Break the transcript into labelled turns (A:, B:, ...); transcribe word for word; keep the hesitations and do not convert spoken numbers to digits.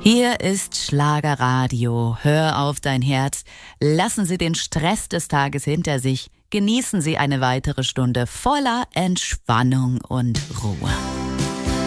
A: Hier ist Schlagerradio. Hör auf dein Herz. Lassen Sie den Stress des Tages hinter sich. Genießen Sie eine weitere Stunde voller Entspannung und Ruhe.